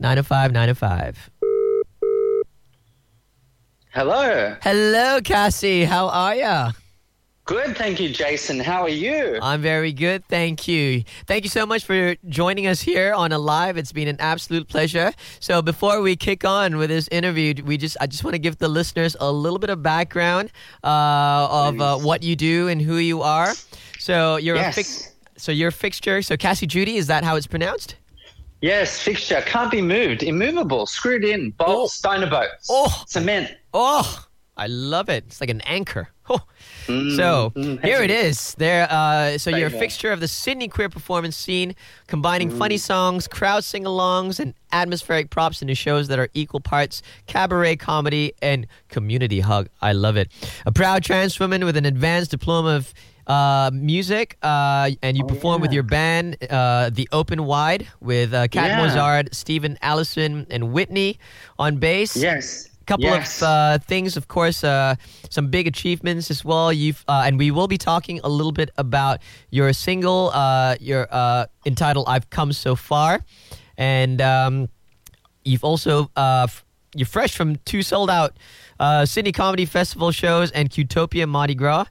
905 905. Hello. Hello, Cassie. How are ya? Good, thank you, Jason. How are you? I'm very good, thank you. Thank you so much for joining us here on Alive. It's been an absolute pleasure. So before we kick on with this interview, I just want to give the listeners a little bit of background of what you do and who you are. So you're you're a fixture. So Cassie Judy, is that how it's pronounced? Yes, fixture. Can't be moved. Immovable. Screwed in. Bolts, Dynaboats. Cement. Oh, I love it. It's like an anchor. Oh. Here it is. You're a fixture of the Sydney queer performance scene, combining funny songs, crowd sing-alongs, and atmospheric props into shows that are equal parts cabaret comedy and community hug. I love it. A proud trans woman with an advanced diploma of music, and you perform with your band, The Open Wide, with Kat Mozart, Stephen Allison, and Whitney on bass. Yes. Couple of things, of course, some big achievements as well. And we will be talking a little bit about your single, entitled "I've Come So Far," and you've also you're fresh from 2 sold-out Sydney Comedy Festival shows and Qtopia Mardi Gras.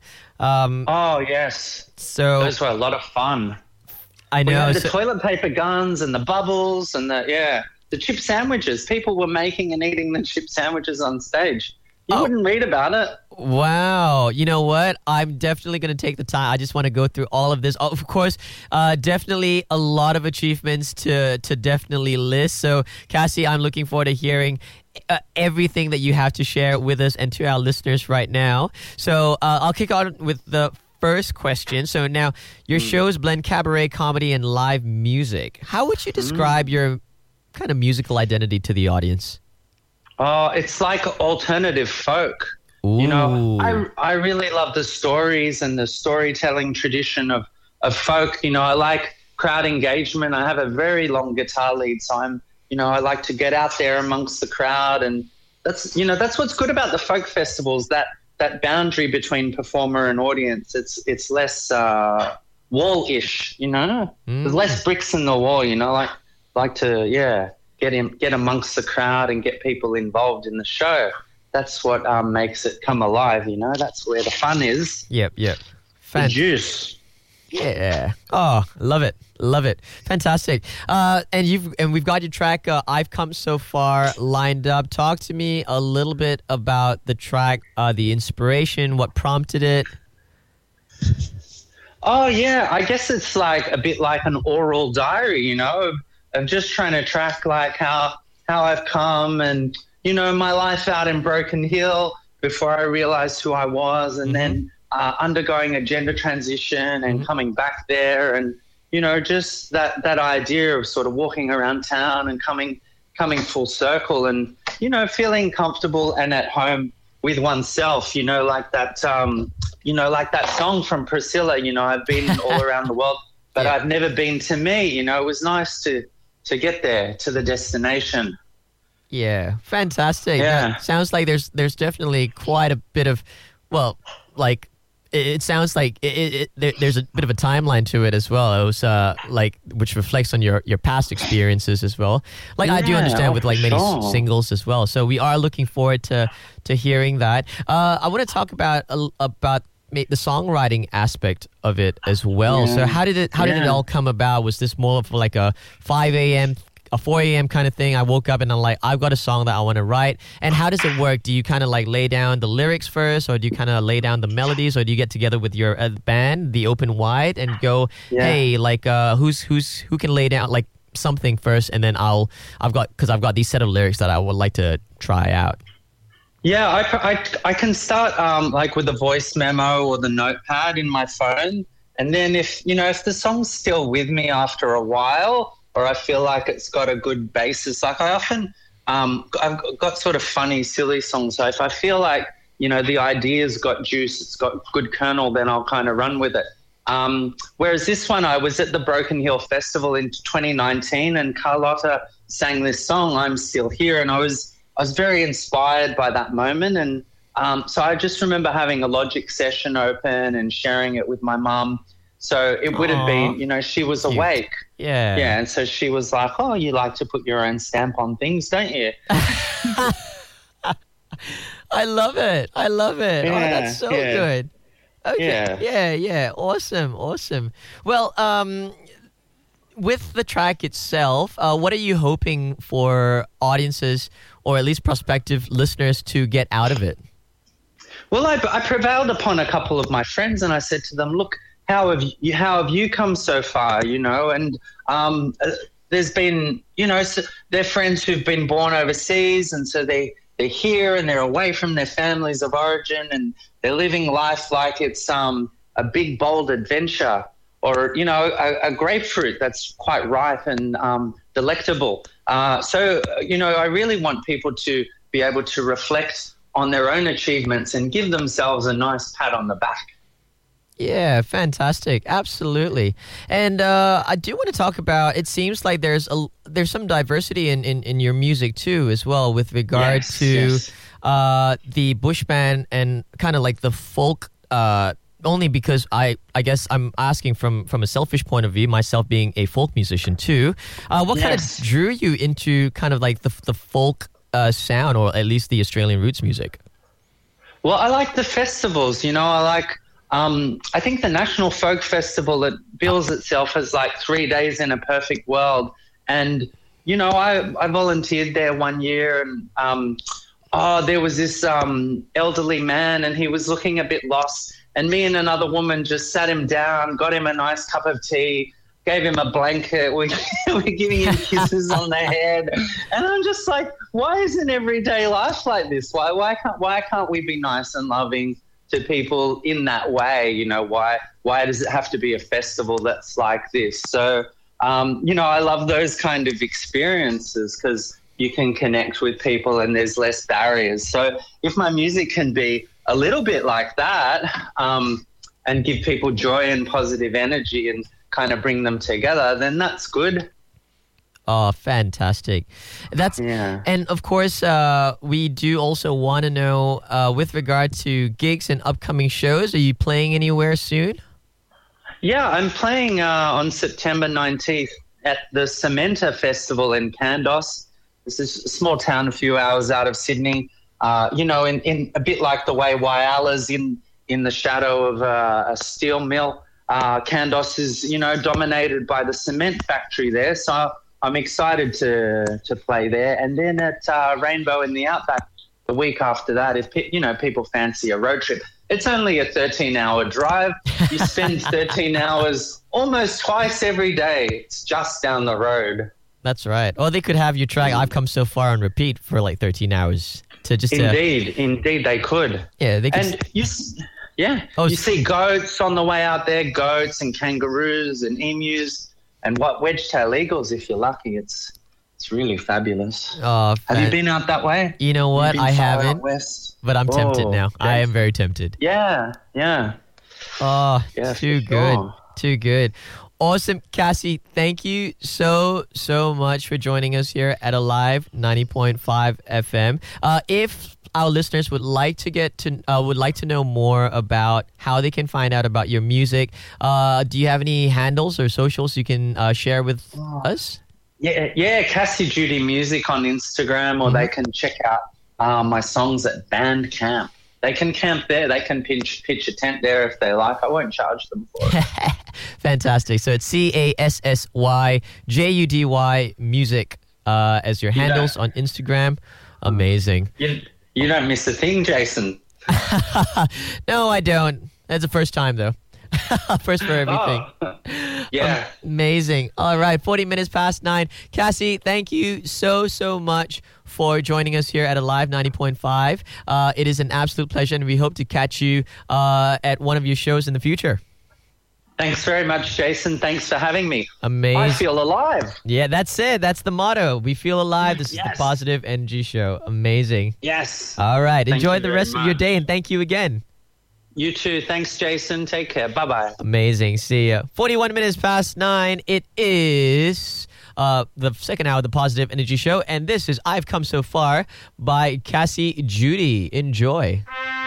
So those were a lot of fun. I know. We had the toilet paper guns and the bubbles and the chip sandwiches. People were making and eating the chip sandwiches on stage. You wouldn't read about it. Wow. You know what? I'm definitely going to take the time. I just want to go through all of this. Of course, definitely a lot of achievements to definitely list. So, Cassie, I'm looking forward to hearing everything that you have to share with us and to our listeners right now. So, I'll kick on with the first question. So now, your shows blend cabaret comedy and live music. How would you describe your kind of musical identity to the audience? Oh, it's like alternative folk. Ooh. You know, I really love the stories and the storytelling tradition of folk. You know, I like crowd engagement. I have a very long guitar lead, so I like to get out there amongst the crowd, and that's what's good about the folk festivals, that boundary between performer and audience. It's less wall-ish, There's less bricks in the wall, like to get amongst the crowd and get people involved in the show. That's what makes it come alive, That's where the fun is. Yep. The juice. Yeah. Oh, love it. Fantastic. And we've got your track I've Come So Far lined up. Talk to me a little bit about the track, the inspiration, what prompted it. Oh yeah, I guess it's like a bit like an oral diary, of just trying to track like how I've come and my life out in Broken Hill before I realized who I was, and then undergoing a gender transition and coming back there, and just that idea of sort of walking around town and coming full circle, and feeling comfortable and at home with oneself, like that like that song from Priscilla, I've been all around the world, but I've never been to me. It was nice to get there to the destination. Yeah, fantastic. Yeah. Sounds like there's definitely quite a bit of, it sounds like there's a bit of a timeline to it as well. It was which reflects on your past experiences as well. I do understand with many singles as well. So we are looking forward to hearing that. I want to talk about the songwriting aspect of it as well. Yeah. So how did it all come about? Was this more of like a 5 a.m., a 4 a.m. kind of thing? I woke up and I'm like, I've got a song that I want to write. And how does it work? Do you kind of lay down the lyrics first, or do you kind of lay down the melodies, or do you get together with your band, The Open Wide, and go, hey, who can lay down something first, and then I've got these set of lyrics that I would like to try out. Yeah, I can start with the voice memo or the notepad in my phone, and then if the song's still with me after a while, or I feel like it's got a good basis, I often I've got sort of funny, silly songs. So if I feel like the idea's got juice, it's got good kernel, then I'll kind of run with it. Whereas this one, I was at the Broken Hill Festival in 2019, and Carlotta sang this song, I'm Still Here, and I was very inspired by that moment. And so I just remember having a Logic session open and sharing it with my mum, So it would have been, she was awake. Yeah. Yeah, and so she was like, oh, you like to put your own stamp on things, don't you? I love it. Yeah, That's so good. Okay. Yeah. Awesome. Well, with the track itself, what are you hoping for audiences or at least prospective listeners to get out of it? Well, I prevailed upon a couple of my friends and I said to them, look, how have you come so far, and there's been, they're friends who've been born overseas, and so they're here and they're away from their families of origin, and they're living life like it's a big, bold adventure, or, a grapefruit that's quite ripe and delectable. So, I really want people to be able to reflect on their own achievements and give themselves a nice pat on the back. Yeah, fantastic. Absolutely. And I do want to talk about, it seems like there's some diversity in your music too as well, with regard to the bush band and kind of like the folk, only because I guess I'm asking from a selfish point of view, myself being a folk musician too. What kind of drew you into kind of like the folk sound, or at least the Australian roots music? Well, I like the festivals, I like... I think the National Folk Festival, it bills itself as like 3 days in a perfect world. And, I volunteered there one year, and there was this elderly man, and he was looking a bit lost. And me and another woman just sat him down, got him a nice cup of tea, gave him a blanket. We're giving him kisses on the head. And I'm just like, why isn't everyday life like this? Why can't we be nice and loving to people in that way? Why does it have to be a festival that's like this? So, I love those kind of experiences because you can connect with people and there's less barriers. So if my music can be a little bit like that, and give people joy and positive energy and kind of bring them together, then that's good. Oh, fantastic. And of course, we do also want to know, with regard to gigs and upcoming shows, are you playing anywhere soon? Yeah, I'm playing on September 19th at the Cementa Festival in Kandos. This is a small town a few hours out of Sydney. In a bit like the way Whyala's in the shadow of a steel mill. Kandos is, dominated by the cement factory there. So I'm excited to play there. And then at Rainbow in the Outback the week after that, if people fancy a road trip, it's only a 13-hour drive. You spend 13 hours almost twice every day. It's just down the road. That's right. Or they could have you track I've Come So Far on repeat for like 13 hours. To just Indeed, they could. Yeah, they could. And you see goats on the way out there, goats and kangaroos and emus and wedge-tail eagles if you're lucky. It's really fabulous. Oh, have you been out that way? You know what? I haven't, but I'm tempted now. Yes. I am very tempted. Yeah. Oh, yeah, too good. Awesome. Cassie, thank you so much for joining us here at Alive 90.5 FM. If our listeners would like to know more about how they can find out about your music, do you have any handles or socials you can share with us? Yeah, Cassie Judy Music on Instagram, or they can check out my songs at Bandcamp. They can camp there. They can pitch a tent there if they like. I won't charge them for it. Fantastic. So it's CASSYJUDY Music as your handles on Instagram. Amazing. You don't miss a thing, Jason. No, I don't. That's the first time, though. First for everything. Yeah. Amazing. All right, 40 minutes past 9. Cassie, thank you so much for joining us here at Alive 90.5. It is an absolute pleasure, and we hope to catch you at one of your shows in the future. Thanks very much, Jason. Thanks for having me. Amazing. I feel alive. Yeah, that's it. That's the motto. We feel alive. This is the Positive Energy Show. Amazing. Yes. All right. Enjoy the rest of your day, and thank you again. You too. Thanks, Jason. Take care. Bye-bye. Amazing. See ya. 41 minutes past 9. It is the second hour of the Positive Energy Show, and this is I've Come So Far by Cassie Judy. Enjoy.